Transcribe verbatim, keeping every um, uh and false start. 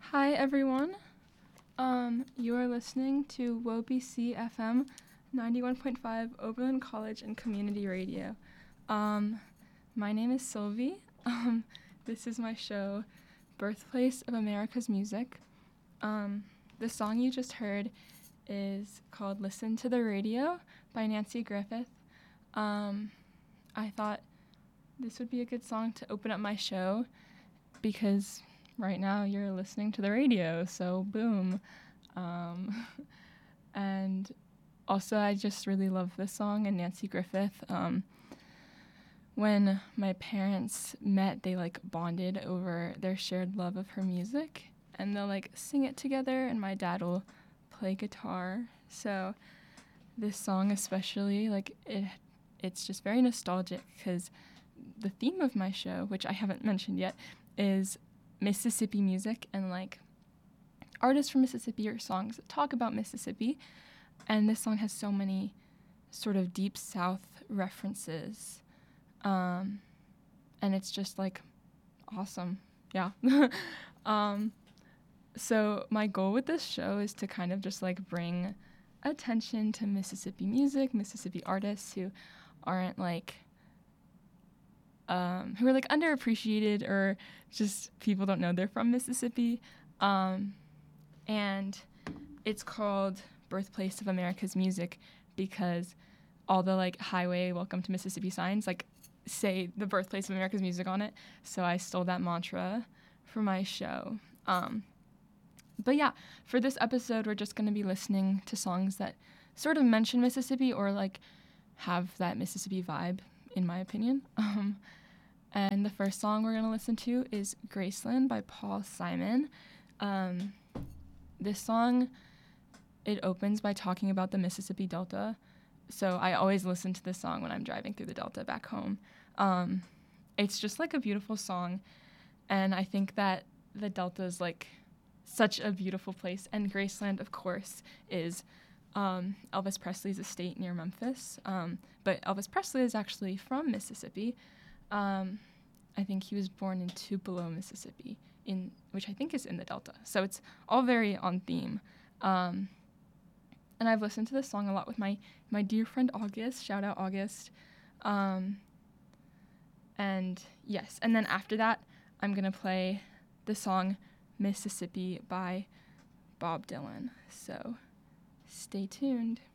Hi everyone. Um, you are listening to W O B C F M ninety-one point five Oberlin College and Community Radio. Um, my name is Sylvie. Um, this is my show, Birthplace of America's Music. Um, the song you just heard is called Listen to the Radio by Nanci Griffith. Um, I thought this would be a good song to open up my show because right now you're listening to the radio, so boom. Um, and also I just really love this song and Nanci Griffith. Um, when my parents met, they like bonded over their shared love of her music, and they'll like sing it together, and my dad will play guitar. So this song especially, like it, it's just very nostalgic because the theme of my show, which I haven't mentioned yet, is Mississippi music and like artists from Mississippi or songs that talk about Mississippi. And this song has so many sort of deep South references. Um, and it's just like awesome. Yeah. um, so my goal with this show is to kind of just like bring attention to Mississippi music, Mississippi artists who aren't like Um, who are like underappreciated or just people don't know they're from Mississippi. Um, and it's called Birthplace of America's Music because all the like highway welcome to Mississippi signs like say the birthplace of America's music on it. So I stole that mantra for my show. Um, but yeah, for this episode, we're just going to be listening to songs that sort of mention Mississippi or like have that Mississippi vibe, in my opinion. Um, And the first song we're going to listen to is Graceland by Paul Simon. Um, this song, it opens by talking about the Mississippi Delta. So I always listen to this song when I'm driving through the Delta back home. Um, it's just like a beautiful song. And I think that the Delta is like such a beautiful place. And Graceland, of course, is um, Elvis Presley's estate near Memphis. Um, but Elvis Presley is actually from Mississippi. Um, I think he was born in Tupelo, Mississippi, in which I think is in the Delta. So it's all very on theme. Um, and I've listened to this song a lot with my, my dear friend August. Shout out August. Um, and yes, and then after that, I'm going to play the song Mississippi by Bob Dylan. So stay tuned.